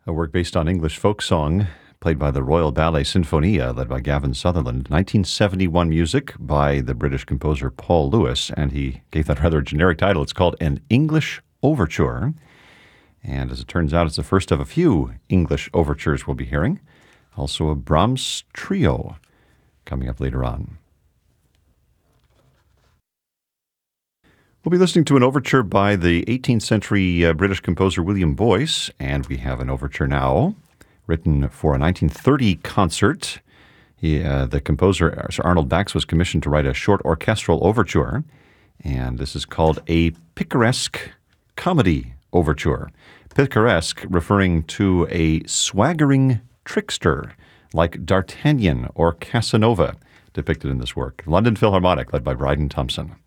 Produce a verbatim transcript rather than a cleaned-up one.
a work based on English folk song played by the Royal Ballet Sinfonia, led by Gavin Sutherland. nineteen seventy-one music by the British composer Paul Lewis, and he gave that rather generic title. It's called An English Overture. And as it turns out, it's the first of a few English overtures we'll be hearing. Also a Brahms trio coming up later on. We'll be listening to an overture by the eighteenth century uh, British composer William Boyce, and we have an overture now written for a nineteen thirty concert. He, uh, the composer, Sir Arnold Bax, was commissioned to write a short orchestral overture, and this is called a picaresque comedy overture. Picaresque referring to a swaggering trickster like D'Artagnan or Casanova depicted in this work. London Philharmonic, led by Bryden Thompson.